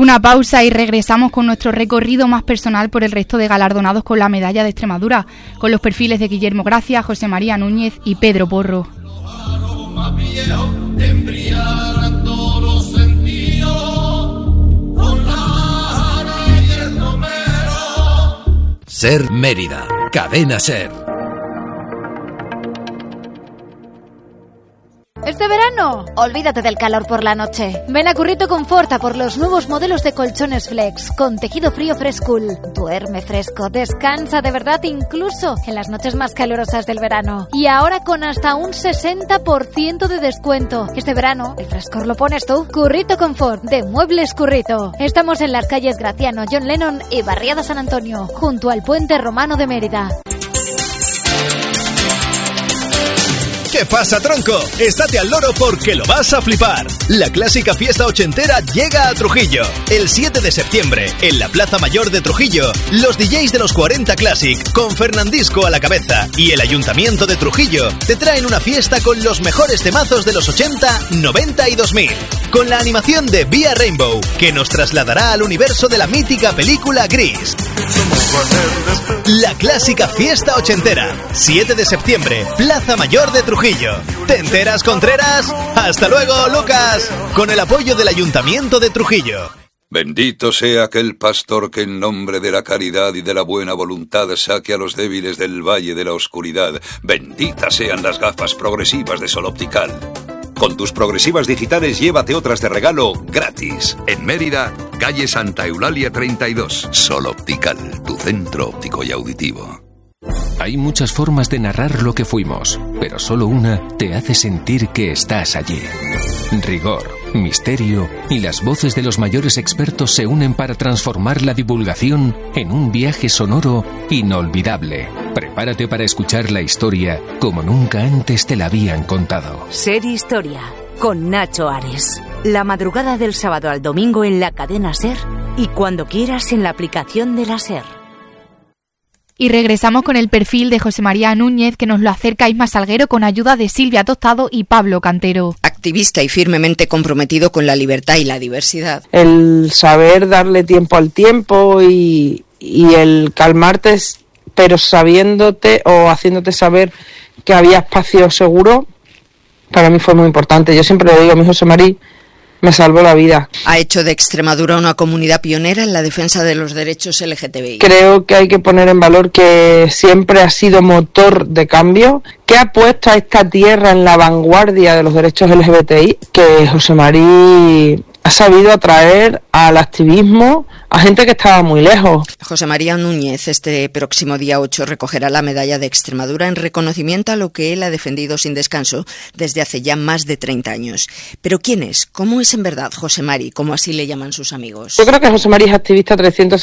Una pausa y regresamos con nuestro recorrido más personal por el resto de galardonados con la medalla de Extremadura, con los perfiles de Guillermo Gracia, José María Núñez y Pedro Porro. Ser Mérida, Cadena Ser. Este verano, olvídate del calor por la noche. Ven a Currito Confort por los nuevos modelos de colchones Flex con tejido frío Frescool. Duerme fresco, descansa de verdad incluso en las noches más calurosas del verano. Y ahora con hasta un 60% de descuento. Este verano, el frescor lo pones tú. Currito Confort de Muebles Currito. Estamos en las calles Graciano, John Lennon y Barriada San Antonio, junto al Puente Romano de Mérida. ¿Qué pasa, tronco? Estate al loro porque lo vas a flipar. La clásica fiesta ochentera llega a Trujillo. El 7 de septiembre, en la Plaza Mayor de Trujillo, los DJs de los 40 Classic, con Fernandisco a la cabeza, y el Ayuntamiento de Trujillo, te traen una fiesta con los mejores temazos de los 80, 90 y 2000. Con la animación de Vía Rainbow, que nos trasladará al universo de la mítica película Gris. La clásica fiesta ochentera, 7 de septiembre, Plaza Mayor de Trujillo. ¿Te enteras, Contreras? ¡Hasta luego, Lucas! Con el apoyo del Ayuntamiento de Trujillo. Bendito sea aquel pastor que en nombre de la caridad y de la buena voluntad saque a los débiles del valle de la oscuridad. Benditas sean las gafas progresivas de Sol Optical. Con tus progresivas digitales llévate otras de regalo gratis. En Mérida, calle Santa Eulalia 32. Sol Optical, tu centro óptico y auditivo. Hay muchas formas de narrar lo que fuimos, pero solo una te hace sentir que estás allí. Rigor, misterio y las voces de los mayores expertos se unen para transformar la divulgación en un viaje sonoro inolvidable. Prepárate para escuchar la historia como nunca antes te la habían contado. Ser Historia, con Nacho Ares. La madrugada del sábado al domingo en la cadena SER y cuando quieras en la aplicación de la SER. Y regresamos con el perfil de José María Núñez, que nos lo acerca Isma Salguero con ayuda de Silvia Tostado y Pablo Cantero. Activista y firmemente comprometido con la libertad y la diversidad. El saber darle tiempo al tiempo y el calmarte, pero sabiéndote o haciéndote saber que había espacio seguro, para mí fue muy importante. Yo siempre le digo a mi José María, me salvó la vida. Ha hecho de Extremadura una comunidad pionera en la defensa de los derechos LGTBI. Creo que hay que poner en valor que siempre ha sido motor de cambio, que ha puesto a esta tierra en la vanguardia de los derechos LGBTI, que José María ha sabido atraer al activismo a gente que estaba muy lejos. José María Núñez este próximo día 8 recogerá la medalla de Extremadura en reconocimiento a lo que él ha defendido sin descanso desde hace ya más de 30 años. Pero ¿quién es? ¿Cómo es en verdad José María? Como así le llaman sus amigos. Yo creo que José María es activista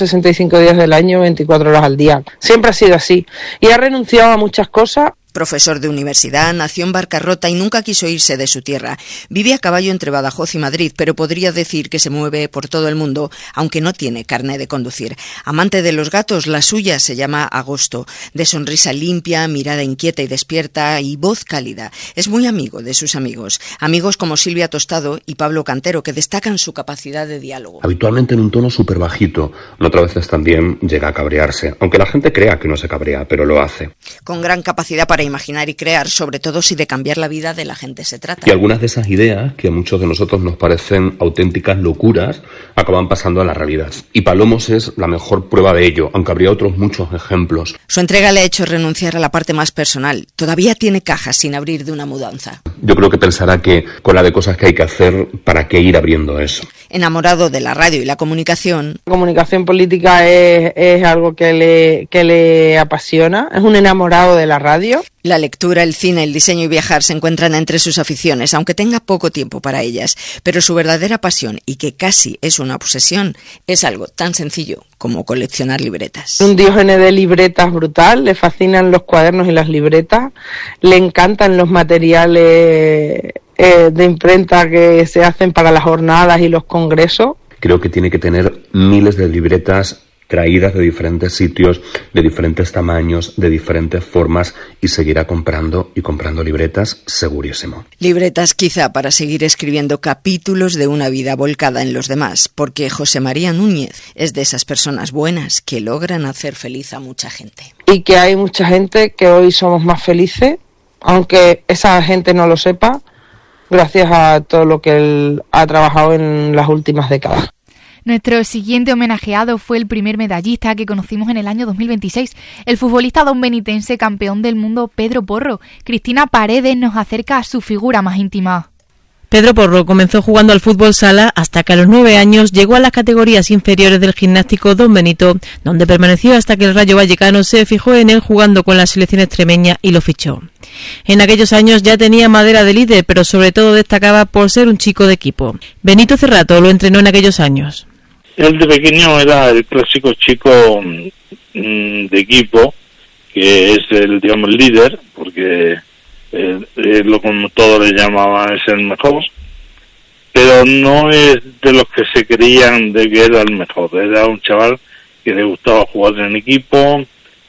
365 días del año, 24 horas al día. Siempre ha sido así. Y ha renunciado a muchas cosas. Profesor de universidad, nació en Barcarrota y nunca quiso irse de su tierra. Vive a caballo entre Badajoz y Madrid, pero podría decir que se mueve por todo el mundo, aunque no tiene carné de conducir. Amante de los gatos, la suya se llama Agosto. De sonrisa limpia, mirada inquieta y despierta y voz cálida. Es muy amigo de sus amigos. Amigos como Silvia Tostado y Pablo Cantero, que destacan su capacidad de diálogo. Habitualmente en un tono súper bajito. Otras veces también llega a cabrearse, aunque la gente crea que no se cabrea, pero lo hace. Con gran capacidad para imaginar y crear, sobre todo si de cambiar la vida de la gente se trata. Y algunas de esas ideas, que a muchos de nosotros nos parecen auténticas locuras, acaban pasando a la realidad. Y Palomos es la mejor prueba de ello, aunque habría otros muchos ejemplos. Su entrega le ha hecho renunciar a la parte más personal. Todavía tiene cajas sin abrir de una mudanza. Yo creo que pensará que con la de cosas que hay que hacer, ¿para qué ir abriendo eso? Enamorado de la radio y la comunicación. La comunicación política es algo que le apasiona. Es un enamorado de la radio. La lectura, el cine, el diseño y viajar se encuentran entre sus aficiones, aunque tenga poco tiempo para ellas. Pero su verdadera pasión, y que casi es una obsesión, es algo tan sencillo como coleccionar libretas. Un diógenes de libretas brutal, le fascinan los cuadernos y las libretas, le encantan los materiales de imprenta que se hacen para las jornadas y los congresos. Creo que tiene que tener miles de libretas traídas de diferentes sitios, de diferentes tamaños, de diferentes formas, y seguirá comprando y comprando libretas, segurísimo. Libretas quizá para seguir escribiendo capítulos de una vida volcada en los demás, porque José María Núñez es de esas personas buenas que logran hacer feliz a mucha gente. Y que hay mucha gente que hoy somos más felices, aunque esa gente no lo sepa, gracias a todo lo que él ha trabajado en las últimas décadas. Nuestro siguiente homenajeado fue el primer medallista que conocimos en el año 2026, el futbolista donbenitense campeón del mundo Pedro Porro. Cristina Paredes nos acerca a su figura más íntima. Pedro Porro comenzó jugando al fútbol sala hasta que a los 9 años llegó a las categorías inferiores del Gimnástico Don Benito, donde permaneció hasta que el Rayo Vallecano se fijó en él jugando con la selección extremeña y lo fichó. En aquellos años ya tenía madera de líder, pero sobre todo destacaba por ser un chico de equipo. Benito Cerrato lo entrenó en aquellos años. Él de pequeño era el clásico chico de equipo, que es el líder, porque lo como todos le llamaban es el mejor, pero no es de los que se creían de que era el mejor. Era un chaval que le gustaba jugar en equipo,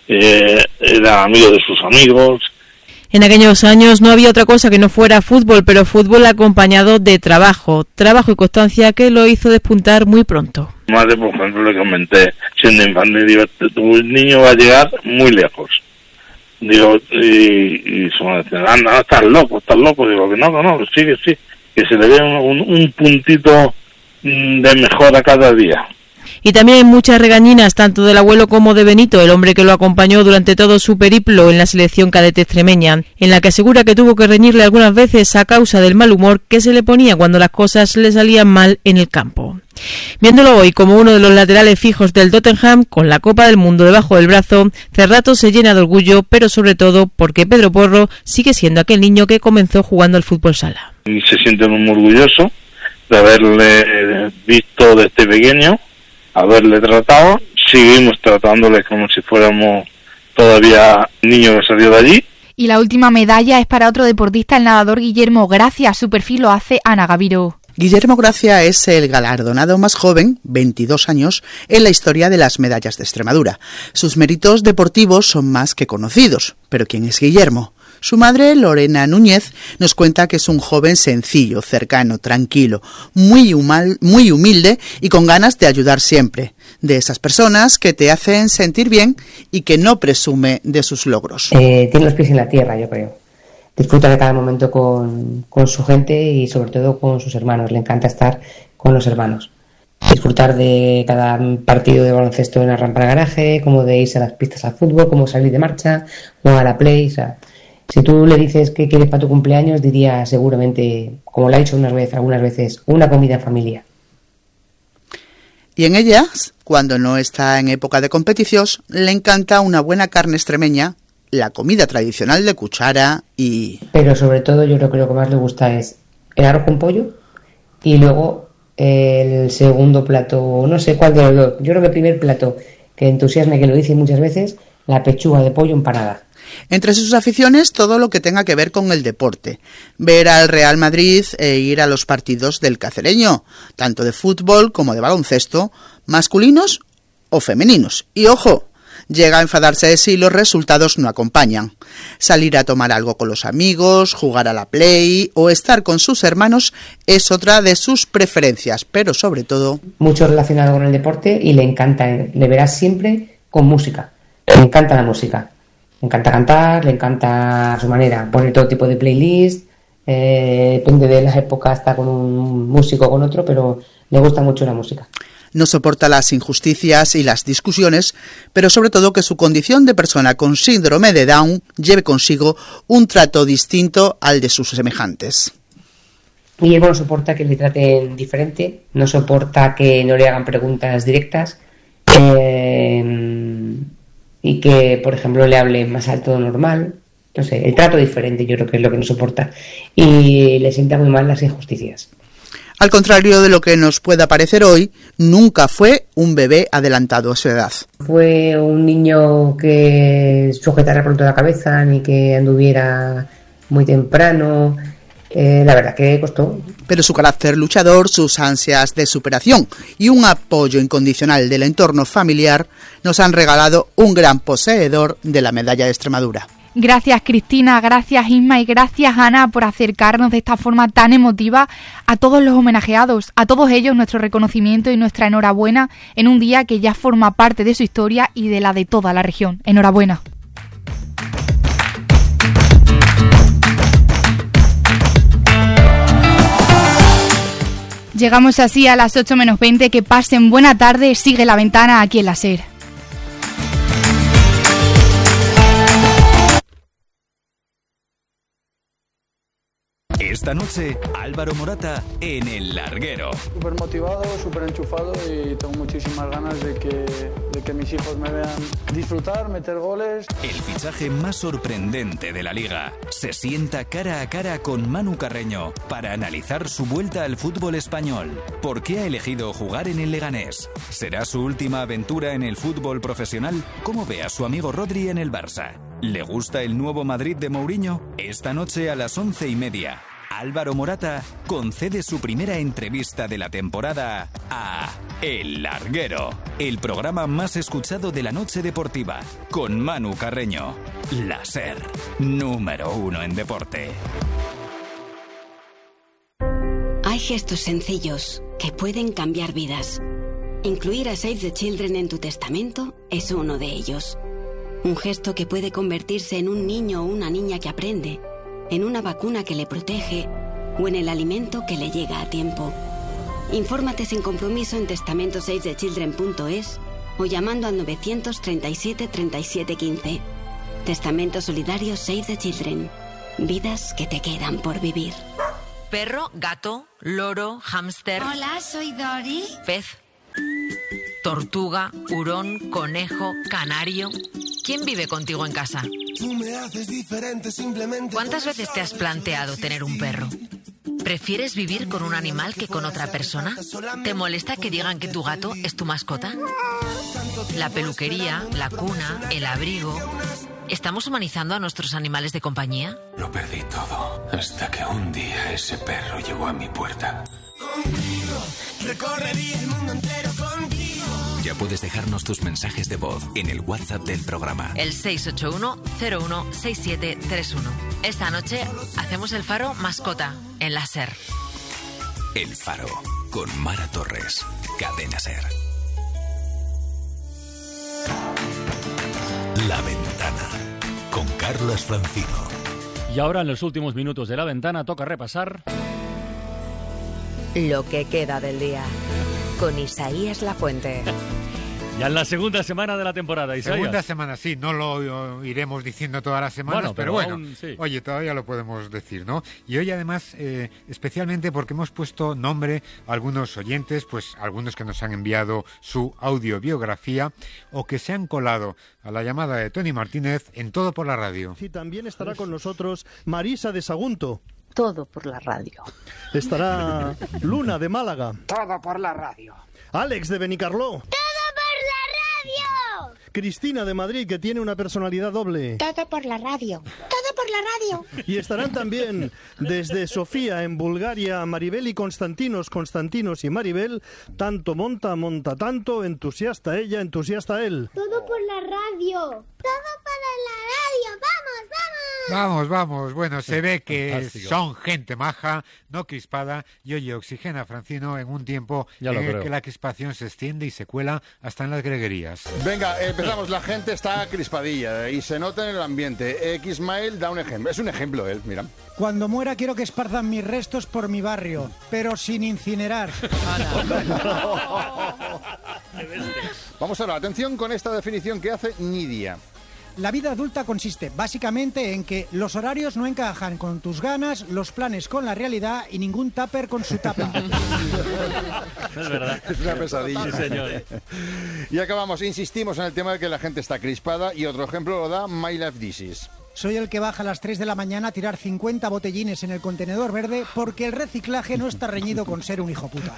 era amigo de sus amigos. En aquellos años no había otra cosa que no fuera fútbol, pero fútbol acompañado de trabajo y constancia que lo hizo despuntar muy pronto. Madre, por ejemplo, le comenté, siendo infante, digo, tu niño va a llegar muy lejos. Digo, y se me decía, anda, estás loco. Digo, que no, sí, que se le dé un puntito de mejora cada día. Y también muchas regañinas, tanto del abuelo como de Benito, el hombre que lo acompañó durante todo su periplo en la selección cadete extremeña, en la que asegura que tuvo que reñirle algunas veces a causa del mal humor que se le ponía cuando las cosas le salían mal en el campo. Viéndolo hoy como uno de los laterales fijos del Tottenham, con la Copa del Mundo debajo del brazo, Cerrato se llena de orgullo, pero sobre todo porque Pedro Porro sigue siendo aquel niño que comenzó jugando al fútbol sala. Y se siente muy orgulloso de haberle visto desde pequeño, haberle tratado, seguimos tratándole como si fuéramos todavía niños que salió de allí. Y la última medalla es para otro deportista, el nadador Guillermo Gracia. Su perfil lo hace Ana Gaviro. Guillermo Gracia es el galardonado más joven, 22 años, en la historia de las medallas de Extremadura. Sus méritos deportivos son más que conocidos. ¿Pero quién es Guillermo? Su madre, Lorena Núñez, nos cuenta que es un joven sencillo, cercano, tranquilo, muy humilde y con ganas de ayudar siempre. De esas personas que te hacen sentir bien y que no presume de sus logros. Tiene los pies en la tierra, yo creo. Disfruta de cada momento con su gente y sobre todo con sus hermanos. Le encanta estar con los hermanos. Disfrutar de cada partido de baloncesto en la rampa de garaje, como de irse a las pistas al fútbol, como salir de marcha, jugar a la play, o sea... Si tú le dices qué quieres para tu cumpleaños, diría seguramente, como lo ha dicho algunas veces, una comida en familia. Y en ellas, cuando no está en época de competición, le encanta una buena carne extremeña, la comida tradicional de cuchara y... Pero sobre todo yo creo que lo que más le gusta es el arroz con pollo y luego el segundo plato, no sé cuál de los dos. Yo creo que el primer plato que entusiasme, que lo dice muchas veces, la pechuga de pollo empanada. Entre sus aficiones, todo lo que tenga que ver con el deporte. Ver al Real Madrid e ir a los partidos del Cacereño, tanto de fútbol como de baloncesto, masculinos o femeninos. Y ojo, llega a enfadarse si los resultados no acompañan. Salir a tomar algo con los amigos, jugar a la play o estar con sus hermanos es otra de sus preferencias, pero sobre todo... Mucho relacionado con el deporte y le encanta, le verás siempre con música. Le encanta la música. Le encanta cantar, le encanta su manera, poner todo tipo de playlist, depende de las épocas, está con un músico o con otro, pero le gusta mucho la música. No soporta las injusticias y las discusiones, pero sobre todo que su condición de persona con síndrome de Down lleve consigo un trato distinto al de sus semejantes. Guillermo no soporta que le traten diferente, no soporta que no le hagan preguntas directas, y que, por ejemplo, le hable más alto de lo normal. No sé, el trato diferente yo creo que es lo que no soporta. Y le sienta muy mal las injusticias. Al contrario de lo que nos pueda parecer hoy, nunca fue un bebé adelantado a su edad. Fue un niño que sujetara pronto la cabeza, ni que anduviera muy temprano, La verdad que costó. Pero su carácter luchador, sus ansias de superación y un apoyo incondicional del entorno familiar nos han regalado un gran poseedor de la medalla de Extremadura. Gracias Cristina, gracias Isma y gracias Ana por acercarnos de esta forma tan emotiva a todos los homenajeados, a todos ellos nuestro reconocimiento y nuestra enhorabuena en un día que ya forma parte de su historia y de la de toda la región. Enhorabuena. Llegamos así a las 8 menos 20, que pasen buena tarde, sigue La Ventana aquí en la SER. Esta noche, Álvaro Morata en El Larguero. Súper motivado, súper enchufado y tengo muchísimas ganas de que mis hijos me vean disfrutar, meter goles. El fichaje más sorprendente de la Liga. Se sienta cara a cara con Manu Carreño para analizar su vuelta al fútbol español. ¿Por qué ha elegido jugar en el Leganés? ¿Será su última aventura en el fútbol profesional? ¿Cómo ve a su amigo Rodri en el Barça? ¿Le gusta el nuevo Madrid de Mourinho? Esta noche a las 11:30. Álvaro Morata concede su primera entrevista de la temporada a El Larguero, el programa más escuchado de la noche deportiva, con Manu Carreño. La SER, número 1 en deporte. Hay gestos sencillos que pueden cambiar vidas. Incluir a Save the Children en tu testamento es uno de ellos. Un gesto que puede convertirse en un niño o una niña que aprende, en una vacuna que le protege o en el alimento que le llega a tiempo. Infórmate sin compromiso en testamentosavethechildren.es o llamando al 937 37 15. Testamento solidario Save the Children. Vidas que te quedan por vivir. Perro, gato, loro, hámster. Hola, soy Dori. Pez. Tortuga, hurón, conejo, canario. ¿Quién vive contigo en casa? Tú me haces diferente simplemente. ¿Cuántas veces te has planteado tener un perro? ¿Prefieres vivir con un animal que con otra persona? ¿Te molesta que digan que tu gato es tu mascota? La peluquería, la cuna, el abrigo. ¿Estamos humanizando a nuestros animales de compañía? Lo perdí todo hasta que un día ese perro llegó a mi puerta. Contigo, recorrería el mundo entero contigo. Ya puedes dejarnos tus mensajes de voz en el WhatsApp del programa. El 681-016731. Esta noche hacemos el Faro mascota en la SER. El Faro, con Mara Torres, Cadena SER. La Ventana, con Carlas Francino. Y ahora, en los últimos minutos de La Ventana, toca repasar lo que queda del día, con Isaías Lafuente. Ya en la segunda semana de la temporada, Isaías. Segunda semana, sí, no lo iremos diciendo todas las semanas, pero bueno, aún, sí. Oye, todavía lo podemos decir, ¿no? Y hoy además, especialmente porque hemos puesto nombre a algunos oyentes, pues algunos que nos han enviado su audiobiografía o que se han colado a la llamada de Tony Martínez en Todo por la Radio. Sí, también estará con nosotros Marisa de Sagunto. Todo por la radio. Estará Luna de Málaga. Todo por la radio. Alex de Benicarló. ¡Todo por la radio! Cristina de Madrid, que tiene una personalidad doble. Todo por la radio. Todo por la radio. Y estarán también desde Sofía, en Bulgaria, Maribel y Constantinos y Maribel. Tanto monta tanto, entusiasta ella, entusiasta él. Todo por la radio. Todo para la radio. ¡Vamos, vamos! Vamos. Bueno, se ve que son gente maja, no crispada, y oye, oxigena Francino en un tiempo en el que la crispación se extiende y se cuela hasta en las greguerías. Venga, empezamos. La gente está crispadilla y se nota en el ambiente. X-Mail da un ejemplo. Es un ejemplo él, mira. Cuando muera quiero que esparzan mis restos por mi barrio, pero sin incinerar. Vamos ahora, atención con esta definición que hace Nidia. La vida adulta consiste básicamente en que los horarios no encajan con tus ganas, los planes con la realidad y ningún tupper con su tapa. Es verdad. Es una pesadilla. Sí, señor. Y acabamos, insistimos en el tema de que la gente está crispada y otro ejemplo lo da My Life Disease. Soy el que baja a las 3 de la mañana a tirar 50 botellines en el contenedor verde porque el reciclaje no está reñido con ser un hijo puta.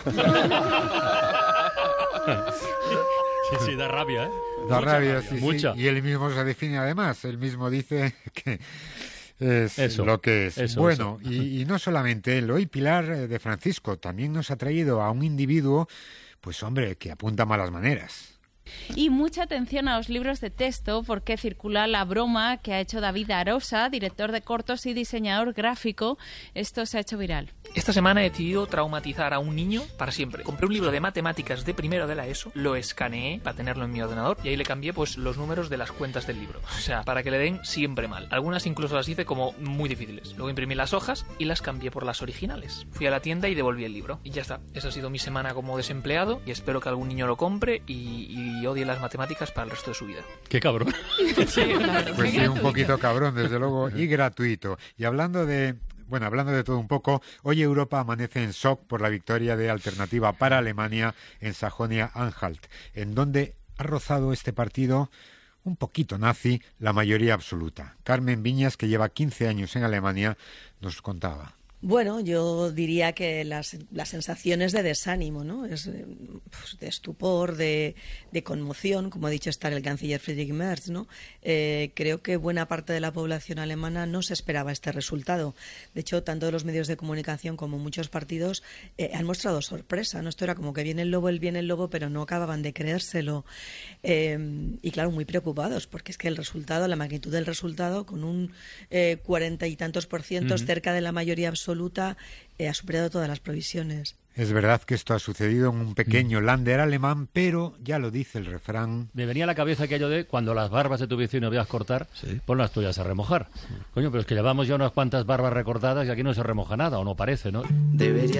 Sí, da rabia, ¿eh? Da rabia, sí, mucha. Sí. Y él mismo se define además. Él mismo dice que Es Eso, lo que es. eso, Bueno, eso. Y no solamente él, hoy Pilar de Francisco también nos ha traído a un individuo, pues hombre, que apunta malas maneras. Y mucha atención a los libros de texto porque circula la broma que ha hecho David Arosa, director de cortos y diseñador gráfico. Esto se ha hecho viral. Esta semana he decidido traumatizar a un niño para siempre. Compré un libro de matemáticas de primero de la ESO, lo escaneé para tenerlo en mi ordenador y ahí le cambié pues los números de las cuentas del libro. O sea, para que le den siempre mal. Algunas incluso las hice como muy difíciles. Luego imprimí las hojas y las cambié por las originales. Fui a la tienda y devolví el libro. Y ya está. Esa ha sido mi semana como desempleado y espero que algún niño lo compre y odie las matemáticas para el resto de su vida. ¡Qué cabrón! Sí, claro. Pues sí, un poquito cabrón, desde luego, y gratuito. Y hablando de todo un poco, hoy Europa amanece en shock por la victoria de Alternativa para Alemania en Sajonia-Anhalt, en donde ha rozado este partido un poquito nazi la mayoría absoluta. Carmen Viñas, que lleva 15 años en Alemania, nos contaba. Bueno, yo diría que las sensaciones de desánimo, ¿no? Es pues, de estupor, de conmoción, como ha dicho estar el canciller Friedrich Merz, ¿no? Creo que buena parte de la población alemana no se esperaba este resultado. De hecho, tanto los medios de comunicación como muchos partidos han mostrado sorpresa, ¿no? Esto era como que viene el lobo, pero no acababan de creérselo. Y claro, muy preocupados, porque es que el resultado, la magnitud del resultado, con un 40 y tantos %, cerca de la mayoría absoluta, ha superado todas las previsiones. Es verdad que esto ha sucedido en un pequeño Länder alemán, pero ya lo dice el refrán. Me venía a la cabeza aquello de cuando las barbas de tu vecino veas cortar, pon las tuyas a remojar. Coño, pero es que llevamos ya unas cuantas barbas recortadas y aquí no se remoja nada, o no parece, ¿no? Debería